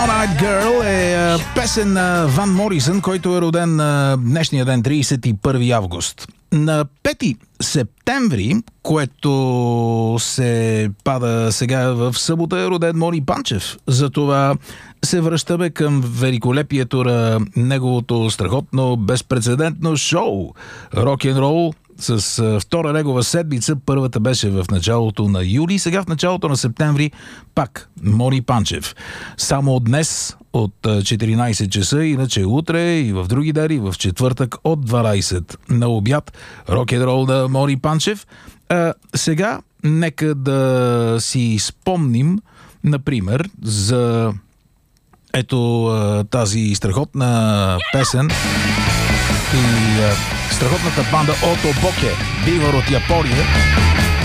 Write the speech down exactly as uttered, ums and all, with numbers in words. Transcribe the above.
Night Girl е песен на Ван Морисън, който е роден на днешния ден, тридесет и първи август. На пети септември, което се пада сега в събота, е роден Мори Панчев. Затова се връщаме към великолепието на неговото страхотно, безпрецедентно шоу «Рок-н-рол» с втора негова седмица. Първата беше в началото на юли, сега в началото на септември пак Мори Панчев. Само днес от четиринайсет часа, иначе утре и в други дни, в четвъртък от дванайсет на обяд. Рок-н-рол на Мори Панчев. А, сега нека да си спомним, например, за ето тази страхотна песен и страхотната банда Ото Боке, Бивър от Япония.